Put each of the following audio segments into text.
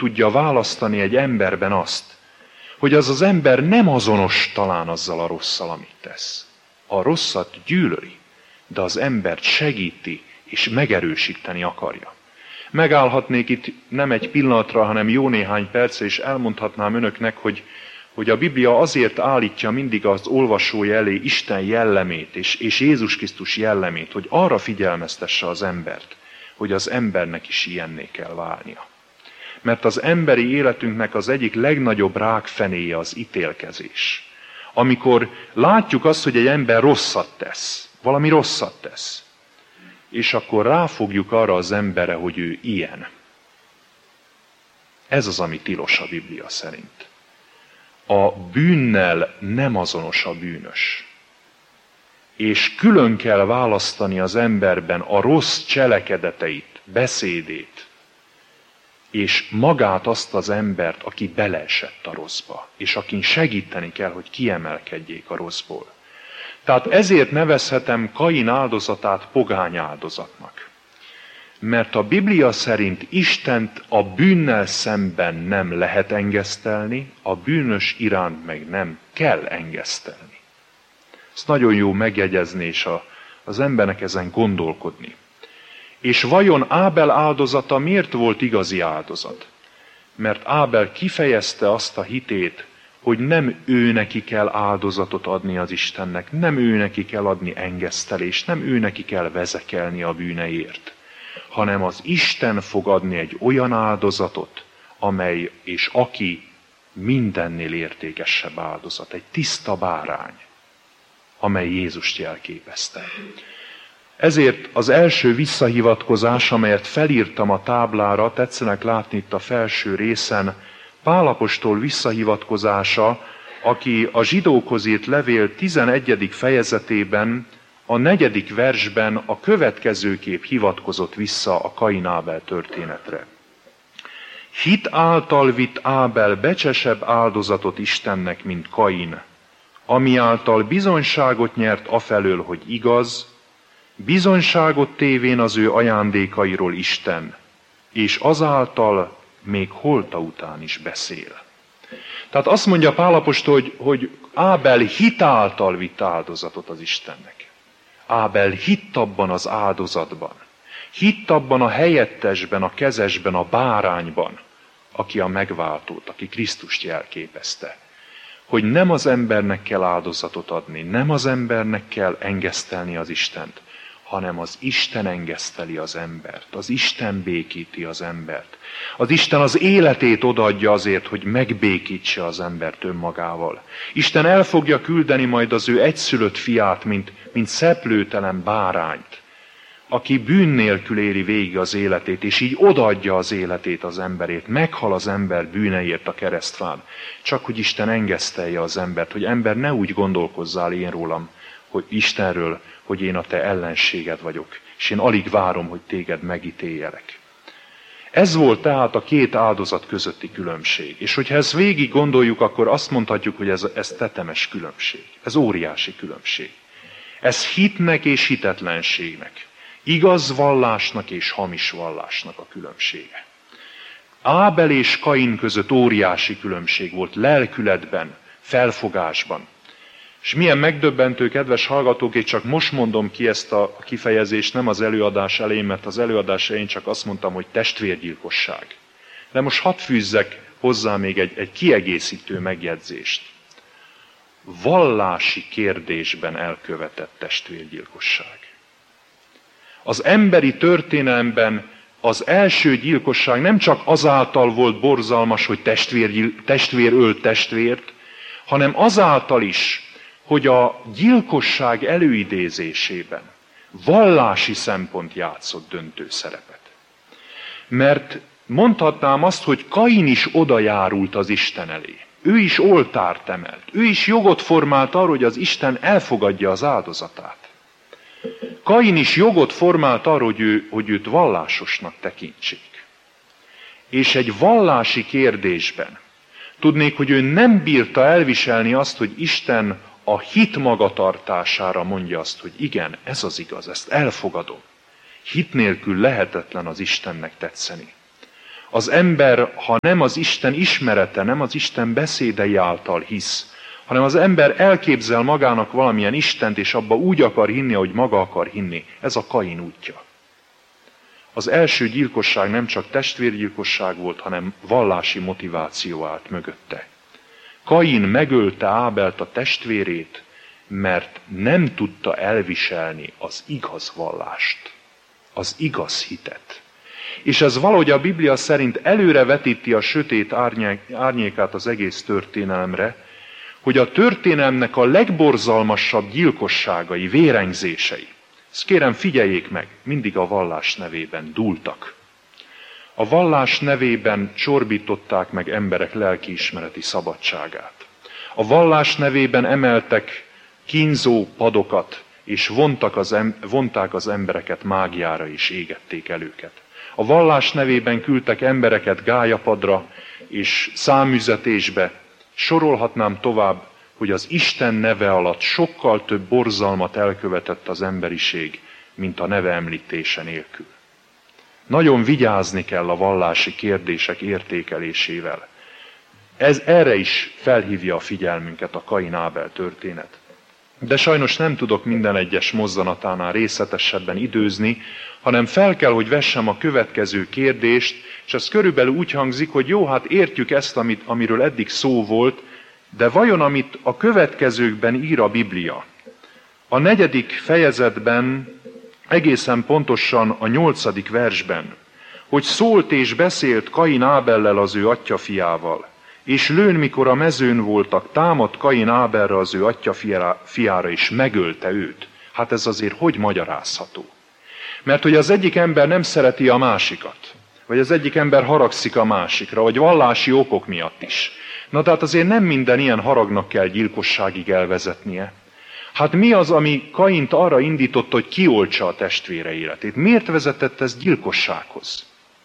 tudja választani egy emberben azt, hogy az az ember nem azonos talán azzal a rosszal, amit tesz. A rosszat gyűlöli, de az embert segíti és megerősíteni akarja. Megállhatnék itt nem egy pillanatra, hanem jó néhány percre, és elmondhatnám önöknek, hogy a Biblia azért állítja mindig az olvasói elé Isten jellemét és Jézus Krisztus jellemét, hogy arra figyelmeztesse az embert, hogy az embernek is ilyenné kell válnia. Mert az emberi életünknek az egyik legnagyobb rákfenéje az ítélkezés. Amikor látjuk azt, hogy egy ember rosszat tesz, valami rosszat tesz, és akkor ráfogjuk arra az emberre, hogy ő ilyen. Ez az, ami tilos a Biblia szerint. A bűnnel nem azonos a bűnös. És külön kell választani az emberben a rossz cselekedeteit, beszédét, és magát azt az embert, aki beleesett a rosszba, és akin segíteni kell, hogy kiemelkedjék a rosszból. Tehát ezért nevezhetem Kain áldozatát pogány áldozatnak. Mert a Biblia szerint Istent a bűnnel szemben nem lehet engesztelni, a bűnös iránt meg nem kell engesztelni. Ezt nagyon jó megjegyezni, és az embernek ezen gondolkodni. És vajon Ábel áldozata miért volt igazi áldozat? Mert Ábel kifejezte azt a hitét, hogy nem ő neki kell áldozatot adni az Istennek, nem ő neki kell adni engesztelést, nem ő neki kell vezekelni a bűneiért, hanem az Isten fog adni egy olyan áldozatot, amely és aki mindennél értékesebb áldozat, egy tiszta bárány, amely Jézust jelképezte. Ezért az első visszahivatkozás, amelyet felírtam a táblára, tetszenek látni itt a felső részen, Pál apostol visszahivatkozása, aki a zsidókhoz írt levél 11. fejezetében, a 4. versben a következőképp hivatkozott vissza a Kain-Ábel történetre. Hit által vitt Ábel becsesebb áldozatot Istennek, mint Kain, ami által bizonyságot nyert afelől, hogy igaz, bizonyságot tévén az ő ajándékairól Isten, és azáltal még holta után is beszél. Tehát azt mondja Pál apostol, hogy Ábel hit által vitt áldozatot az Istennek. Ábel hitt abban az áldozatban. Hitt abban a helyettesben, a kezesben, a bárányban, aki a megváltót, aki Krisztust jelképezte. Hogy nem az embernek kell áldozatot adni, nem az embernek kell engesztelni az Istent, hanem az Isten engeszteli az embert, az Isten békíti az embert. Az Isten az életét odaadja azért, hogy megbékítse az embert önmagával. Isten el fogja küldeni majd az ő egyszülött fiát, mint szeplőtelen bárányt, aki bűn nélkül éli végig az életét, és így odaadja az életét az emberét. Meghal az ember bűneért a keresztfán, csak hogy Isten engesztelje az embert, hogy ember ne úgy gondolkozzál én rólam, hogy Istenről, hogy én a te ellenséged vagyok, és én alig várom, hogy téged megítéljelek. Ez volt tehát a két áldozat közötti különbség. És hogyha ezt végig gondoljuk, akkor azt mondhatjuk, hogy ez tetemes különbség. Ez óriási különbség. Ez hitnek és hitetlenségnek, igaz vallásnak és hamis vallásnak a különbsége. Ábel és Kain között óriási különbség volt lelkületben, felfogásban. És milyen megdöbbentő, kedves hallgatók, én csak most mondom ki ezt a kifejezést, nem az előadás elején, mert az előadás elején csak azt mondtam, hogy testvérgyilkosság. De most hadd fűzzek hozzá még egy kiegészítő megjegyzést. Vallási kérdésben elkövetett testvérgyilkosság. Az emberi történelemben az első gyilkosság nem csak azáltal volt borzalmas, hogy testvér ölt testvért, hanem azáltal is, hogy a gyilkosság előidézésében vallási szempont játszott döntő szerepet. Mert mondhatnám azt, hogy Kain is oda járult az Isten elé. Ő is oltárt emelt. Ő is jogot formált arra, hogy az Isten elfogadja az áldozatát. Kain is jogot formált arra, hogy őt vallásosnak tekintsék. És egy vallási kérdésben tudnék, hogy ő nem bírta elviselni azt, hogy Isten a hit magatartására mondja azt, hogy igen, ez az igaz, ezt elfogadom. Hit nélkül lehetetlen az Istennek tetszeni. Az ember, ha nem az Isten ismerete, nem az Isten beszédei által hisz, hanem az ember elképzel magának valamilyen Istent, és abba úgy akar hinni, ahogy maga akar hinni. Ez a Kain útja. Az első gyilkosság nem csak testvérgyilkosság volt, hanem vallási motiváció állt mögötte. Kain megölte Ábelt a testvérét, mert nem tudta elviselni az igaz vallást, az igaz hitet. És ez valahogy a Biblia szerint előrevetíti a sötét árnyékát az egész történelemre, hogy a történelemnek a legborzalmasabb gyilkosságai, vérengzései, ezt kérem figyeljék meg, mindig a vallás nevében dúltak. A vallás nevében csorbították meg emberek lelkiismereti szabadságát. A vallás nevében emeltek kínzó padokat, és vonták az embereket mágiára, és égették el őket. A vallás nevében küldtek embereket gályapadra és számüzetésbe. Sorolhatnám tovább, hogy az Isten neve alatt sokkal több borzalmat elkövetett az emberiség, mint a neve említése nélkül. Nagyon vigyázni kell a vallási kérdések értékelésével. Ez erre is felhívja a figyelmünket a Kain-Ábel történet. De sajnos nem tudok minden egyes mozzanatánál részletesebben időzni, hanem fel kell, hogy vessem a következő kérdést, és ez körülbelül úgy hangzik, hogy jó, hát értjük ezt, amiről eddig szó volt, de vajon amit a következőkben ír a Biblia? A 4. fejezetben, egészen pontosan a 8. versben, hogy szólt és beszélt Kain Ábellel, az ő atyjafiával, és lőn, mikor a mezőn voltak, támadt Kain Ábelre, az ő atyjafiára, és megölte őt. Hát ez azért hogy magyarázható? Mert hogy az egyik ember nem szereti a másikat, vagy az egyik ember haragszik a másikra, vagy vallási okok miatt is. Na tehát azért nem minden ilyen haragnak kell gyilkosságig elvezetnie. Hát mi az, ami Kaint arra indított, hogy kioltsa a testvére életét? Miért vezetett ez gyilkossághoz?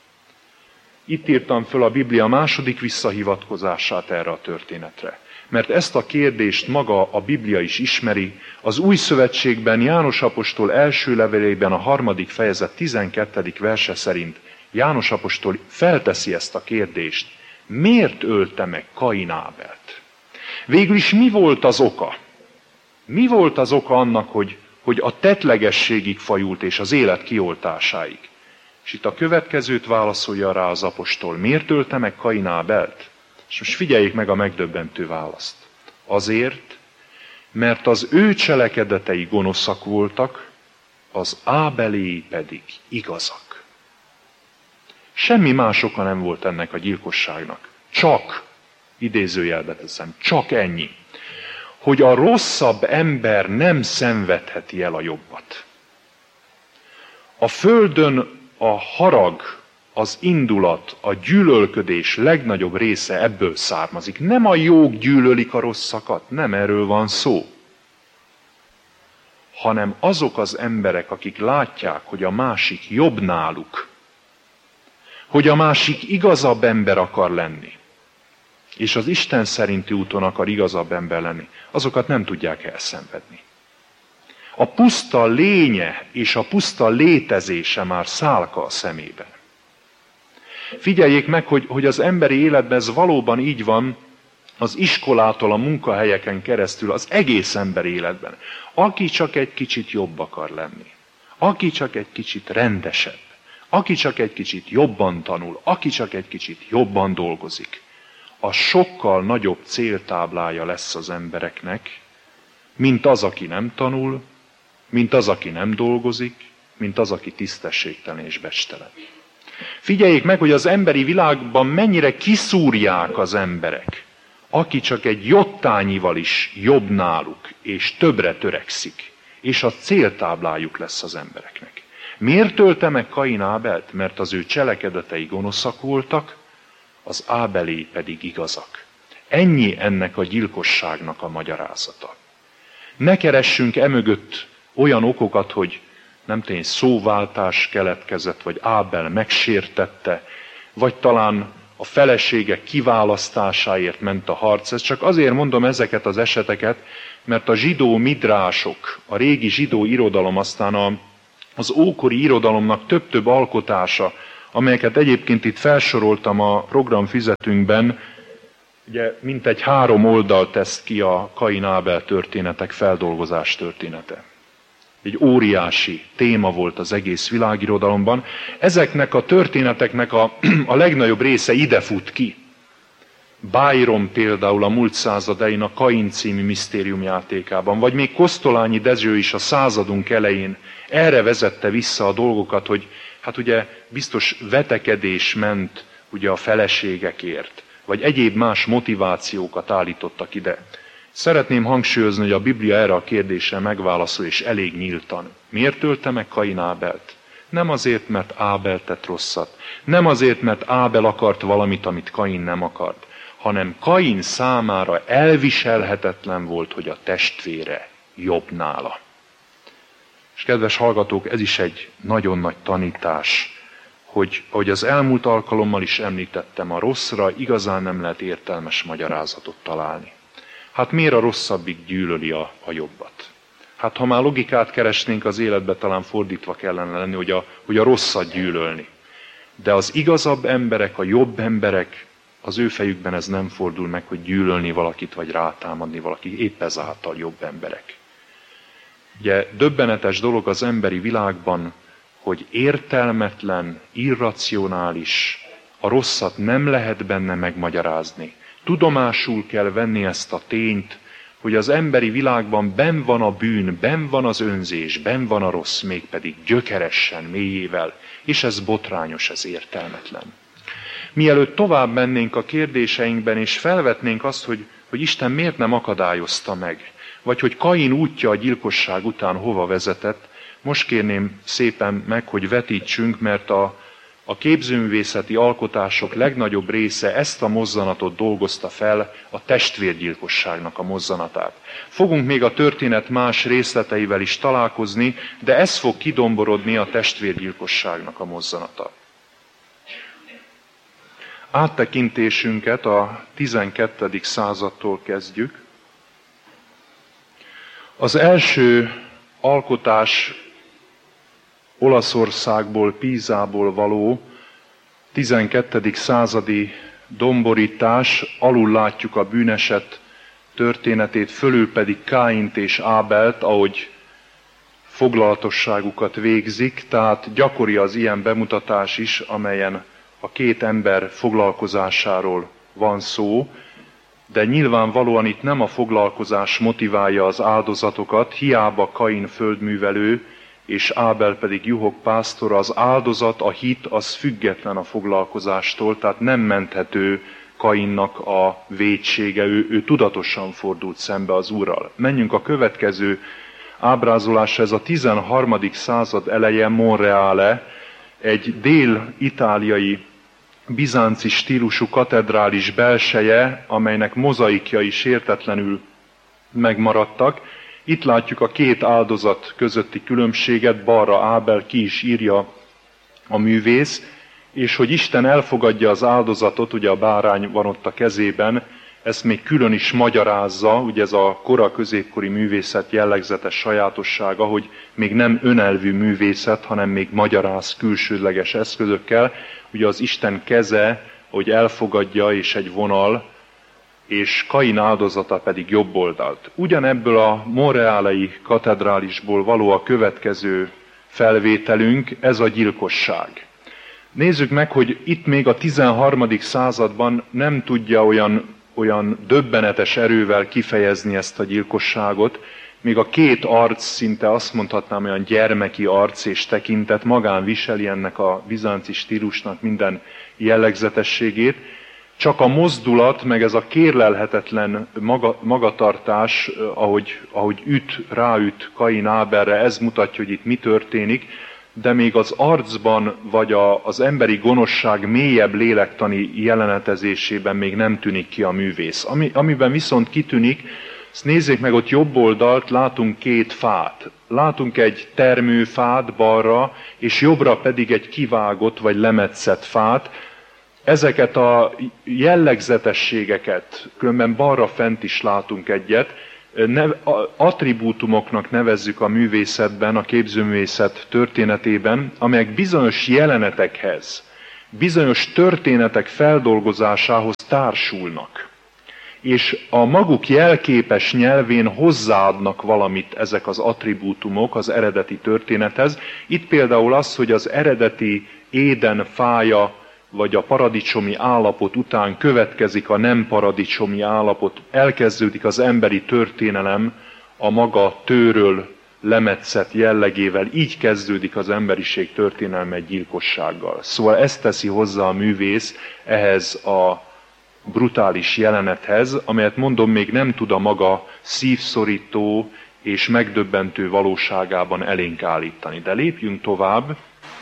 Itt írtam föl a Biblia második visszahivatkozását erre a történetre. Mert ezt a kérdést maga a Biblia is ismeri. Az Új Szövetségben János apostol első levelében a 3. fejezet 12. verse szerint János apostol felteszi ezt a kérdést. Miért ölte meg Kain Ábelt? Végül is mi volt az oka? Mi volt az oka annak, hogy a tettlegességig fajult és az élet kioltásáig? És itt a következőt válaszolja rá az apostol. Miért ölte meg Kain Ábelt? És most figyeljék meg a megdöbbentő választ. Azért, mert az ő cselekedetei gonoszak voltak, az Ábeléi pedig igazak. Semmi más oka nem volt ennek a gyilkosságnak. Csak, idézőjelbe teszem, csak ennyi, hogy a rosszabb ember nem szenvedheti el a jobbat. A földön a harag, az indulat, a gyűlölködés legnagyobb része ebből származik. Nem a jók gyűlölik a rosszakat, nem erről van szó, hanem azok az emberek, akik látják, hogy a másik jobb náluk, hogy a másik igazabb ember akar lenni, és az Isten szerinti úton akar igazabb ember lenni, azokat nem tudják elszenvedni. A puszta lénye és a puszta létezése már szálka a szemében. Figyeljék meg, hogy az emberi életben ez valóban így van, az iskolától a munkahelyeken keresztül, az egész emberi életben. Aki csak egy kicsit jobb akar lenni, aki csak egy kicsit rendesebb, aki csak egy kicsit jobban tanul, aki csak egy kicsit jobban dolgozik, az sokkal nagyobb céltáblája lesz az embereknek, mint az, aki nem tanul, mint az, aki nem dolgozik, mint az, aki tisztességtelen és becstelen. Figyeljék meg, hogy az emberi világban mennyire kiszúrják az emberek, aki csak egy jottányival is jobb náluk, és többre törekszik, és a céltáblájuk lesz az embereknek. Miért ölte meg Kain Ábelt? Mert az ő cselekedetei gonoszak voltak, az Ábelé pedig igazak. Ennyi ennek a gyilkosságnak a magyarázata. Ne keressünk emögött olyan okokat, hogy nem tény szóváltás keletkezett, vagy Ábel megsértette, vagy talán a felesége kiválasztásáért ment a harc. Ez csak azért mondom ezeket az eseteket, mert a zsidó midrások, a régi zsidó irodalom, aztán az ókori irodalomnak több-több alkotása, amelyeket egyébként itt felsoroltam a programfüzetünkben, ugye mintegy 3 oldalt tesz ki a Kain-Ábel történetek feldolgozás története. Egy óriási téma volt az egész világirodalomban. Ezeknek a történeteknek a legnagyobb része ide fut ki. Byron például a múlt század elején a Kain című misztériumjátékában, vagy még Kosztolányi Dezső is a századunk elején erre vezette vissza a dolgokat, hogy hát ugye biztos vetekedés ment ugye a feleségekért, vagy egyéb más motivációkat állítottak ide. Szeretném hangsúlyozni, hogy a Biblia erre a kérdésre megválaszol, és elég nyíltan. Miért ölte meg Kain Ábelt? Nem azért, mert Ábel tett rosszat. Nem azért, mert Ábel akart valamit, amit Kain nem akart, hanem Kain számára elviselhetetlen volt, hogy a testvére jobb nála. És kedves hallgatók, ez is egy nagyon nagy tanítás, hogy ahogy az elmúlt alkalommal is említettem, a rosszra igazán nem lehet értelmes magyarázatot találni. Hát miért a rosszabbik gyűlöli a jobbat? Hát ha már logikát keresnénk az életbe, talán fordítva kellene lenni, hogy a rosszat gyűlölni. De az igazabb emberek, a jobb emberek, az ő fejükben ez nem fordul meg, hogy gyűlölni valakit, vagy rátámadni valaki, épp ezáltal jobb emberek. Ugye döbbenetes dolog az emberi világban, hogy értelmetlen, irracionális, a rosszat nem lehet benne megmagyarázni. Tudomásul kell venni ezt a tényt, hogy az emberi világban benn van a bűn, benn van az önzés, benn van a rossz, mégpedig gyökeresen, mélyével, és ez botrányos, ez értelmetlen. Mielőtt tovább mennénk a kérdéseinkben, és felvetnénk azt, hogy Isten miért nem akadályozta meg, vagy hogy Kain útja a gyilkosság után hova vezetett, most kérném szépen meg, hogy vetítsünk, mert a képzőművészeti alkotások legnagyobb része ezt a mozzanatot dolgozta fel, a testvérgyilkosságnak a mozzanatát. Fogunk még a történet más részleteivel is találkozni, de ez fog kidomborodni a testvérgyilkosságnak a mozzanata. Áttekintésünket a 12. századtól kezdjük. Az első alkotás Olaszországból, Pízából való 12. századi domborítás, alul látjuk a bűneset történetét, fölül pedig Káint és Ábelt, ahogy foglalatosságukat végzik, tehát gyakori az ilyen bemutatás is, amelyen a két ember foglalkozásáról van szó, de nyilvánvalóan itt nem a foglalkozás motiválja az áldozatokat, hiába Kain földművelő, és Ábel pedig juhok pásztora, az áldozat, a hit, az független a foglalkozástól, tehát nem menthető Kainnak a vétsége, ő tudatosan fordult szembe az Úrral. Menjünk a következő ábrázolásra, ez a 13. század eleje, Monreale, egy dél-itáliai bizánci stílusú katedrális belseje, amelynek mozaikjai sértetlenül megmaradtak. Itt látjuk a két áldozat közötti különbséget, balra Ábel, ki is írja a művész, és hogy Isten elfogadja az áldozatot, ugye a bárány van ott a kezében, ezt még külön is magyarázza, ugye ez a kora középkori művészet jellegzetes sajátossága, hogy még nem önelvű művészet, hanem még magyaráz külsődleges eszközökkel, ugye az Isten keze, hogy elfogadja, és egy vonal, és Kain áldozata pedig jobb oldalt. Ugyanebből a monreálei katedrálisból való a következő felvételünk, ez a gyilkosság. Nézzük meg, hogy itt még a 13. században nem tudja olyan döbbenetes erővel kifejezni ezt a gyilkosságot, még a két arc szinte azt mondhatnám olyan gyermeki arc és tekintet magán viseli ennek a bizánci stílusnak minden jellegzetességét, csak a mozdulat, meg ez a kérlelhetetlen magatartás, ahogy ráüt Kain Ábelre, ez mutatja, hogy itt mi történik, de még az arcban, vagy az emberi gonoszság mélyebb lélektani jelenetezésében még nem tűnik ki a művész. Amiben viszont kitűnik, ezt nézzék meg, ott jobb oldalt látunk két fát. Látunk egy termőfát balra, és jobbra pedig egy kivágott vagy lemetszett fát. Ezeket a jellegzetességeket, különben balra fent is látunk egyet, attribútumoknak nevezzük a művészetben, a képzőművészet történetében, amelyek bizonyos jelenetekhez bizonyos történetek feldolgozásához társulnak, és a maguk jelképes nyelvén hozzáadnak valamit ezek az attribútumok az eredeti történethez. Itt például az, hogy az eredeti Éden fája vagy a paradicsomi állapot után következik a nem paradicsomi állapot, elkezdődik az emberi történelem a maga tőről lemetszett jellegével, így kezdődik az emberiség történelme egy gyilkossággal. Szóval ezt teszi hozzá a művész ehhez a brutális jelenethez, amelyet mondom, még nem tud a maga szívszorító és megdöbbentő valóságában elénk állítani. De lépjünk tovább,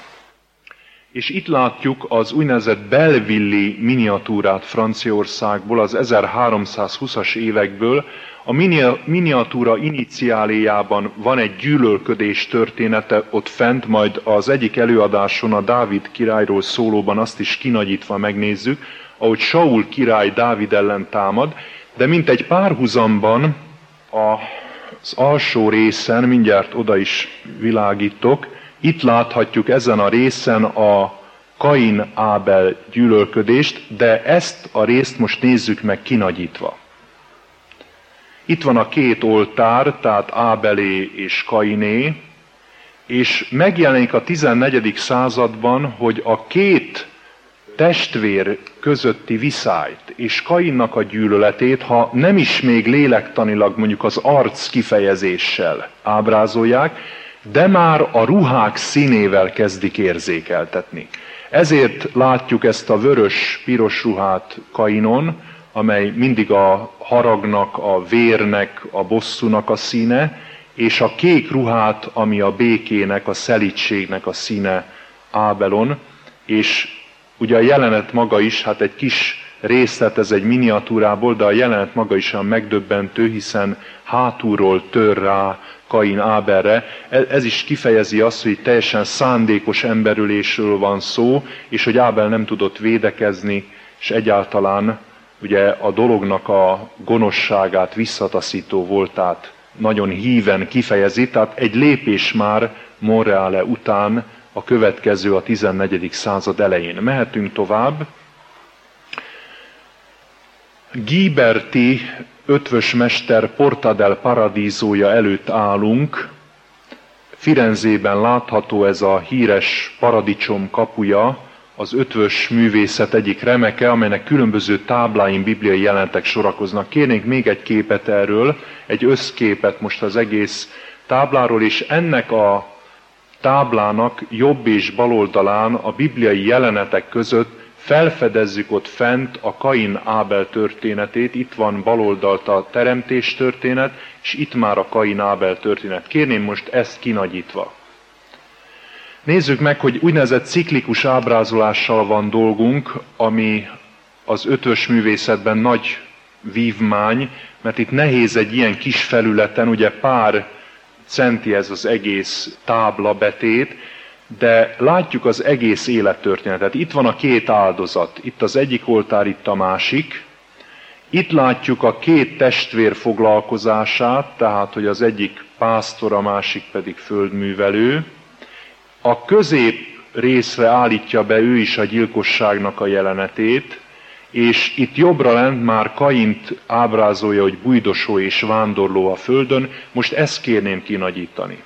és itt látjuk az úgynevezett Belleville-i miniatúrát Franciaországból, az 1320-as évekből. A miniatúra iniciáléjában van egy gyűlölködés története ott fent, majd az egyik előadáson a Dávid királyról szólóban azt is kinagyítva megnézzük, ahogy Saul király Dávid ellen támad, de mint egy párhuzamban az alsó részen, mindjárt oda is világítok, itt láthatjuk ezen a részen a Kain-Ábel gyűlölködést, de ezt a részt most nézzük meg kinagyítva. Itt van a két oltár, tehát Ábelé és Kainé, és megjelenik a 14. században, hogy a két testvér közötti viszályt és Kainnak a gyűlöletét, ha nem is még lélektanilag mondjuk az arc kifejezéssel ábrázolják, de már a ruhák színével kezdik érzékeltetni. Ezért látjuk ezt a vörös-piros ruhát Kainon, amely mindig a haragnak, a vérnek, a bosszúnak a színe, és a kék ruhát, ami a békének, a szelídségnek a színe Ábelon, és ugye a jelenet maga is, hát egy kis részlet, ez egy miniatúrából, de a jelenet maga is olyan megdöbbentő, hiszen hátulról tör rá Kain Ábelre. Ez is kifejezi azt, hogy teljesen szándékos emberölésről van szó, és hogy Ábel nem tudott védekezni, és egyáltalán ugye a dolognak a gonoszságát, visszataszító voltát nagyon híven kifejezi, tehát egy lépés már Monreale után a következő a 14. század elején. Mehetünk tovább. Ghiberti ötvösmester Porta del Paradisója előtt állunk. Firenzében látható ez a híres paradicsom kapuja, az ötvös művészet egyik remeke, amelynek különböző tábláin bibliai jelentek sorakoznak. Kérnénk még egy képet erről, egy összképet most az egész tábláról, és ennek a táblának jobb és bal oldalán a bibliai jelenetek között felfedezzük ott fent a Kain-Ábel történetét, itt van bal oldalt a teremtés történet, és itt már a Kain-Ábel történet. Kérném most ezt kinagyítva. Nézzük meg, hogy úgynevezett ciklikus ábrázolással van dolgunk, ami az ötvös művészetben nagy vívmány, mert itt nehéz egy ilyen kis felületen, ugye pár centi ez az egész táblabetét, de látjuk az egész élettörténetet. Itt van a két áldozat, itt az egyik oltár, itt a másik. Itt látjuk a két testvér foglalkozását, tehát hogy az egyik pásztor, a másik pedig földművelő. A közép részre állítja be ő is a gyilkosságnak a jelenetét, és itt jobbra lent már Kaint ábrázolja, hogy bujdosó és vándorló a földön. Most ezt kérném kinagyítani.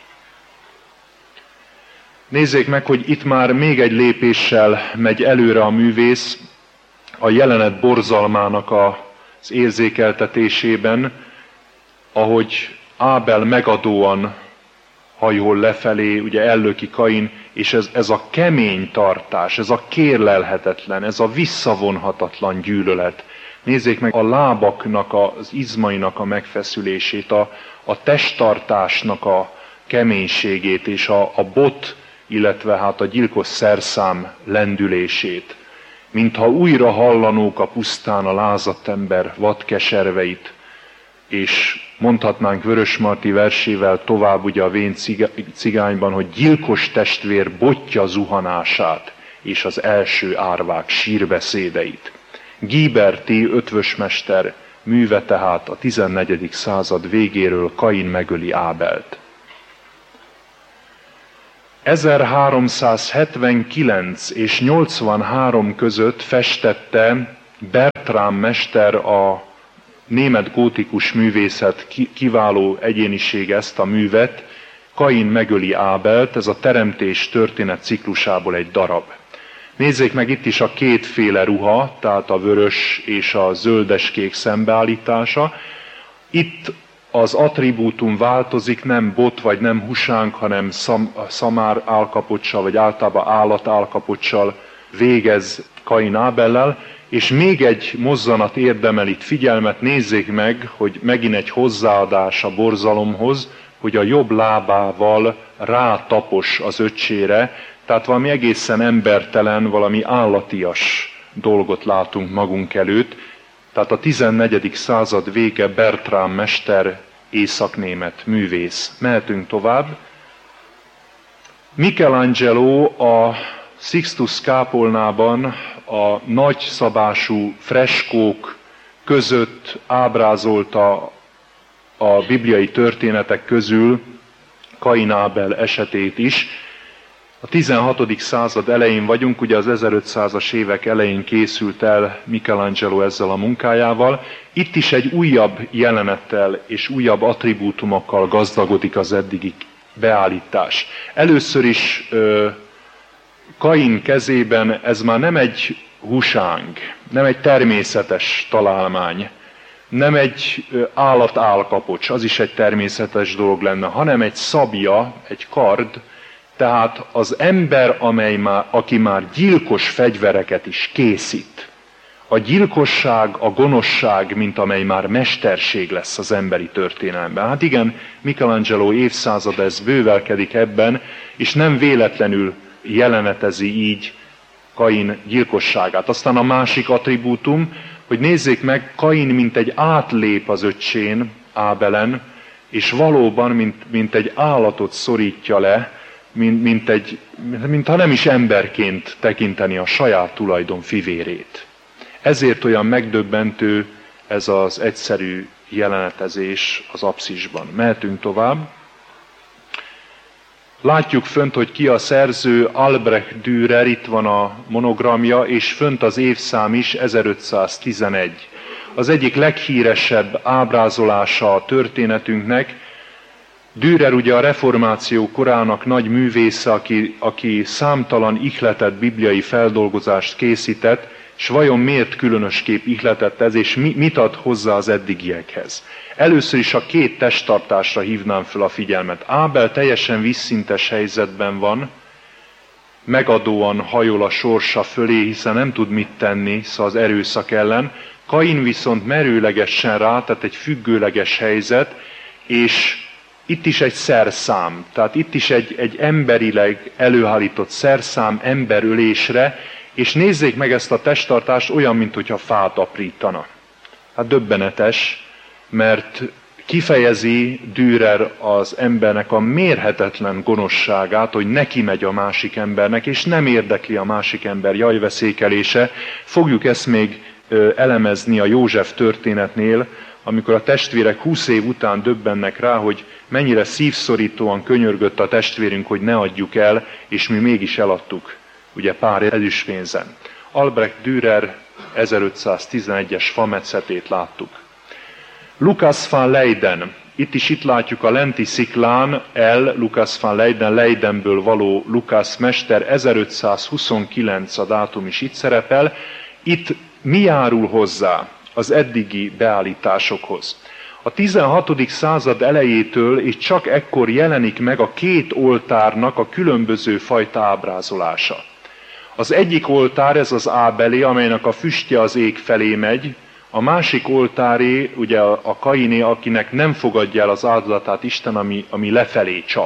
Nézzék meg, hogy itt már még egy lépéssel megy előre a művész a jelenet borzalmának az érzékeltetésében, ahogy Ábel megadóan hajol lefelé, ugye ellöki Kain, és ez a kemény tartás, ez a kérlelhetetlen, ez a visszavonhatatlan gyűlölet. Nézzék meg a lábaknak, az izmainak a megfeszülését, a testtartásnak a keménységét, és a bot, illetve hát a gyilkos szerszám lendülését. Mintha újra hallanók a pusztán a lázadt ember vadkeserveit, és mondhatnánk Vörösmarty versével tovább ugye a vén cigányban, hogy gyilkos testvér botja zuhanását és az első árvák sírbeszédeit. Ghiberti ötvösmester műve tehát a 14. század végéről Kain megöli Ábelt. 1379 és 83 között festette Bertram mester, a német gótikus művészet kiváló egyéniség ezt a művet. Kain megöli Ábelt, ez a teremtés történet ciklusából egy darab. Nézzék meg itt is a kétféle ruha, tehát a vörös és a zöldeskék szembeállítása. Itt az attribútum változik, nem bot vagy nem husánk, hanem szamár álkapoccsal, vagy általában állat álkapoccsal végez Kain Ábellel. És még egy mozzanat érdemel itt figyelmet, nézzék meg, hogy megint egy hozzáadás a borzalomhoz, hogy a jobb lábával rátapos az öccsére, tehát valami egészen embertelen, valami állatias dolgot látunk magunk előtt. Tehát a 14. század vége, Bertram mester, északnémet művész. Mehetünk tovább. Michelangelo a Sixtus kápolnában a nagyszabású freskók között ábrázolta a bibliai történetek közül Kain Ábel esetét is. A 16. század elején vagyunk, ugye az 1500-as évek elején készült el Michelangelo ezzel a munkájával. Itt is egy újabb jelenettel és újabb attribútumokkal gazdagodik az eddigi beállítás. Először is Kain kezében ez már nem egy husáng, nem egy természetes találmány, nem egy állat-álkapocs, az is egy természetes dolog lenne, hanem egy szabja, egy kard, tehát az ember, aki már gyilkos fegyvereket is készít. A gyilkosság, a gonoszság, mint amely már mesterség lesz az emberi történelemben. Hát igen, Michelangelo évszázad ez bővelkedik ebben, és nem véletlenül jelenetezi így Kain gyilkosságát. Aztán a másik attribútum, hogy nézzék meg, Kain mint egy átlép az öccsén, Ábelen, és valóban mint egy állatot szorítja le, mintha nem is emberként tekinteni a saját tulajdon fivérét. Ezért olyan megdöbbentő ez az egyszerű jelenetezés az apszisban. Mehetünk tovább. Látjuk fönt, hogy ki a szerző, Albrecht Dürer, itt van a monogramja, és fönt az évszám is, 1511. Az egyik leghíresebb ábrázolása a történetünknek. Dürer ugye a reformáció korának nagy művésze, aki számtalan ihletett bibliai feldolgozást készített, és vajon miért különösképp ihletett ez, és mit ad hozzá az eddigiekhez? Először is a két testtartásra hívnám fel a figyelmet. Ábel teljesen vízszintes helyzetben van, megadóan hajol a sorsa fölé, hiszen nem tud mit tenni, szóval az erőszak ellen. Kain viszont merőlegesen rá, tehát egy függőleges helyzet, és itt is egy szerszám, tehát itt is egy emberileg előállított szerszám emberölésre, és nézzék meg ezt a testtartást olyan, mintha fát aprítana. Hát döbbenetes, mert kifejezi Dürer az embernek a mérhetetlen gonoszságát, hogy neki megy a másik embernek, és nem érdekli a másik ember jajveszékelése. Fogjuk ezt még elemezni a József történetnél, amikor a testvérek 20 év után döbbennek rá, hogy mennyire szívszorítóan könyörgött a testvérünk, hogy ne adjuk el, és mi mégis eladtuk, ugye pár ezüstpénzen. Albrecht Dürer 1511-es fametszetét láttuk. Lucas van Leyden, itt látjuk a lenti sziklán, Lucas van Leyden, Leydenből való Lucas mester, 1529 a dátum is itt szerepel. Itt mi járul hozzá az eddigi beállításokhoz? A 16. század elejétől és csak ekkor jelenik meg a két oltárnak a különböző fajta ábrázolása. Az egyik oltár, ez az Ábelé, amelynek a füstje az ég felé megy, a másik oltáré, ugye a Kainé, akinek nem fogadja el az áldozatát Isten, ami lefelé csap.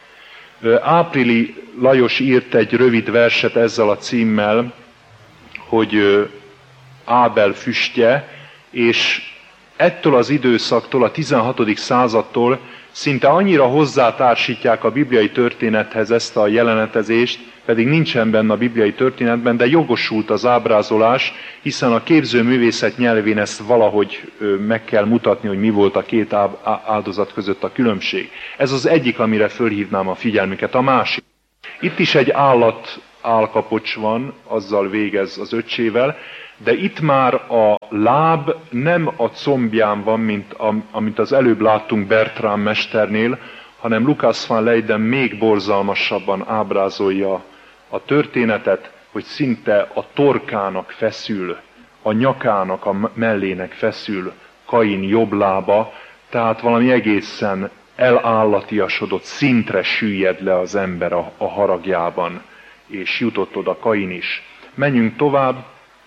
Áprili Lajos írt egy rövid verset ezzel a címmel, hogy Ábel füstje, és ettől az időszaktól, a 16. századtól szinte annyira hozzátársítják a bibliai történethez ezt a jelenetezést, pedig nincsen benne a bibliai történetben, de jogosult az ábrázolás, hiszen a képzőművészet nyelvén ezt valahogy meg kell mutatni, hogy mi volt a két áldozat között a különbség. Ez az egyik, amire fölhívnám a figyelmüket. A másik. Itt is egy állat állkapocs van, azzal végez az öccsével, de itt már a láb nem a combján van, amit az előbb láttunk Bertrand mesternél, hanem Lucas van Leyden még borzalmasabban ábrázolja a történetet, hogy szinte a torkának feszül, a nyakának, a mellének feszül Kain jobb lába, tehát valami egészen elállatiasodott szintre süllyed le az ember a haragjában, és jutott oda Kain is. Menjünk tovább.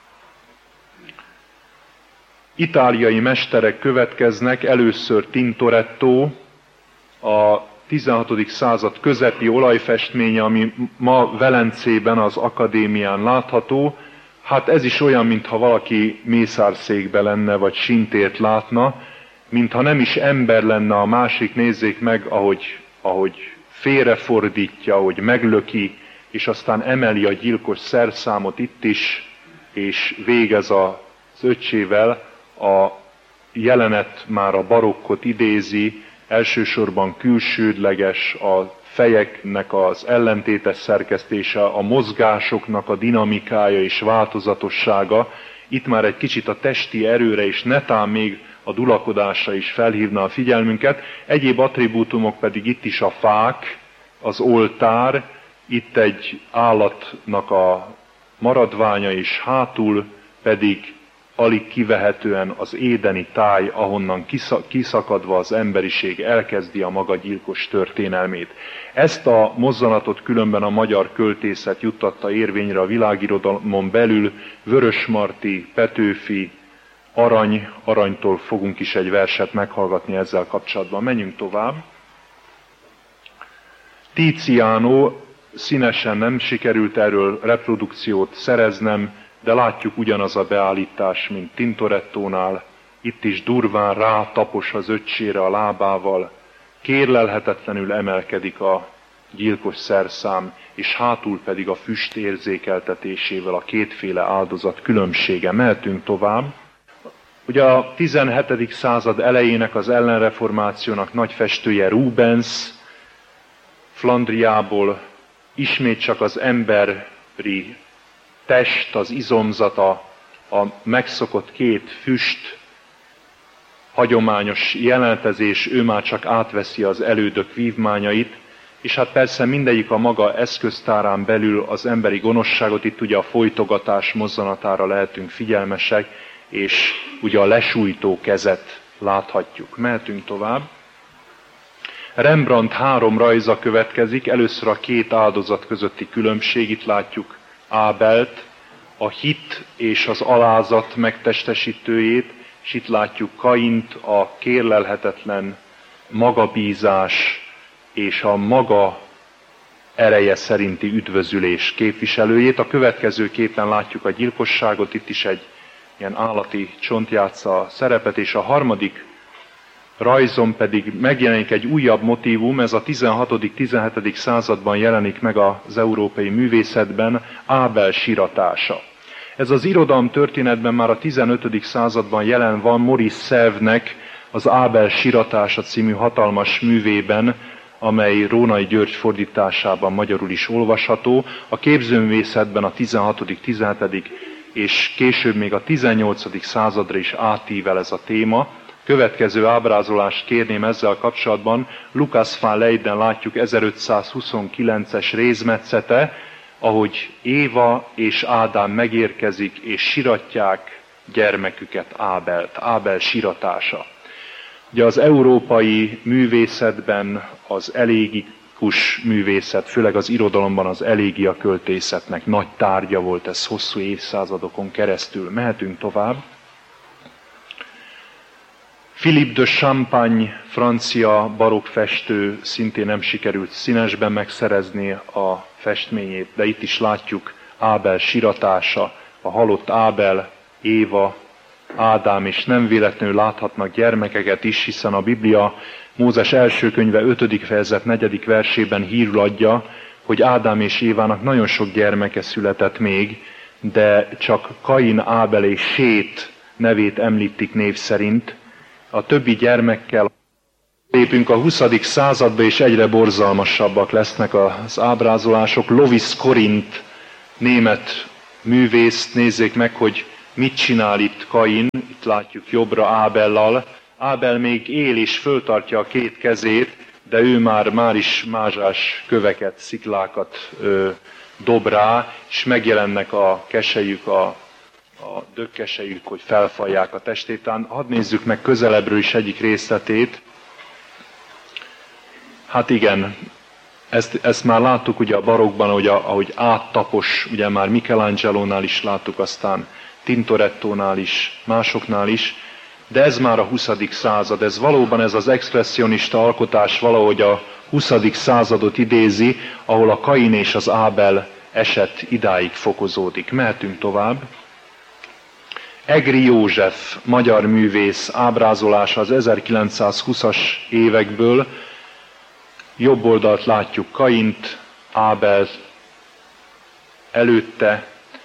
Itáliai mesterek következnek, először Tintoretto, a 16. század közepi olajfestménye, ami ma Velencében az akadémián látható. Hát ez is olyan, mintha valaki mészárszékbe lenne, vagy sintért látna, mintha nem is ember lenne a másik, nézzék meg, ahogy félrefordítja, ahogy meglöki, és aztán emeli a gyilkos szerszámot itt is, és végez az öccsével. A jelenet már a barokkot idézi, elsősorban külsődleges, a fejeknek az ellentétes szerkesztése, a mozgásoknak a dinamikája és változatossága. Itt már egy kicsit a testi erőre és netán még a dulakodásra is felhívna a figyelmünket. Egyéb attribútumok pedig itt is a fák, az oltár, itt egy állatnak a maradványa, és hátul pedig alig kivehetően az édeni táj, ahonnan kiszakadva az emberiség elkezdi a maga gyilkos történelmét. Ezt a mozzanatot különben a magyar költészet juttatta érvényre a világirodalmon belül. Vörösmarty, Petőfi, Aranytól fogunk is egy verset meghallgatni ezzel kapcsolatban. Menjünk tovább. Tiziano, színesen nem sikerült erről reprodukciót szereznem, de látjuk ugyanaz a beállítás, mint Tintorettónál. Itt is durván rátapos az öccsére a lábával, kérlelhetetlenül emelkedik a gyilkos szerszám, és hátul pedig a füst érzékeltetésével a kétféle áldozat különbsége. Mehetünk tovább. Ugye a 17. század elejének, az ellenreformációnak nagy festője Rubens, Flandriából, ismét csak az emberi test, az izomzata, a megszokott két füst, hagyományos jelenetezés, ő már csak átveszi az elődök vívmányait, és hát persze mindegyik a maga eszköztárán belül az emberi gonoszságot, itt ugye a folytogatás mozzanatára lehetünk figyelmesek, és ugye a lesújtó kezet láthatjuk. Mehetünk tovább. Rembrandt 3 rajza következik, először a két áldozat közötti különbség, itt látjuk Ábelt, a hit és az alázat megtestesítőjét, és itt látjuk Kaint, a kérlelhetetlen magabízás és a maga ereje szerinti üdvözülés képviselőjét. A következő képen látjuk a gyilkosságot, itt is egy ilyen állati csont játsza a szerepet, és a harmadik rajzon pedig megjelenik egy újabb motívum, ez a 16.-17. században jelenik meg az európai művészetben, Ábel siratása. Ez az irodalom történetben már a 15. században jelen van Maurice Sèvres-nek az Ábel siratása című hatalmas művében, amely Rónai György fordításában magyarul is olvasható. A képzőművészetben a 16., 17. és később még a 18. századra is átível ez a téma. Következő ábrázolást kérném ezzel kapcsolatban. Lucas van Leyden látjuk 1529-es rézmetszete, ahogy Éva és Ádám megérkezik, és siratják gyermeküket, Ábelt, Ábel siratása. Ugye az európai művészetben az elégikus művészet, főleg az irodalomban az elégia költészetnek nagy tárgya volt, ez hosszú évszázadokon keresztül. Mehetünk tovább. Philippe de Champagne, francia barokkfestő, szintén nem sikerült színesben megszerezni a festményét, de itt is látjuk Ábel siratása, a halott Ábel, Éva, Ádám, és nem véletlenül láthatnak gyermekeket is, hiszen a Biblia Mózes első könyve 5. fejezet 4. versében hírül adja, hogy Ádám és Évának nagyon sok gyermeke született még, de csak Kain, Ábel és Sét nevét említik név szerint. A többi gyermekkel Lépünk a 20. századba, és egyre borzalmasabbak lesznek az ábrázolások. Lovis Corinth, német művész, nézzék meg, hogy mit csinál itt Kain. Itt látjuk jobbra Ábellal. Ábel még él és föltartja a két kezét, de ő már is mázsás köveket, sziklákat dob rá, és megjelennek a keselyük, a dökkeselyük, hogy felfalják a testét. Hadd nézzük meg közelebbről is egyik részletét. Hát igen, ezt már láttuk ugye a barokkban, ahogy áttapos, ugye már Michelangelónál is láttuk, aztán Tintorettónál is, másoknál is, de ez már a 20. század, ez valóban ez az expresszionista alkotás valahogy a 20. századot idézi, ahol a Kain és az Ábel eset idáig fokozódik. Mehetünk tovább. Egri József, magyar művész ábrázolása az 1920-as évekből. Jobb oldalt látjuk Kaint, Ábelt előtte.